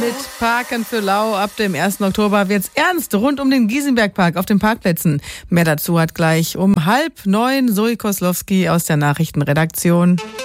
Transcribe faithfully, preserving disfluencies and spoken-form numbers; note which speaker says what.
Speaker 1: Mit Parken für Lau ab dem ersten Oktober wird's ernst rund um den Giesenbergpark auf den Parkplätzen. Mehr dazu hat gleich um halb neun Zoe Koslowski aus der Nachrichtenredaktion.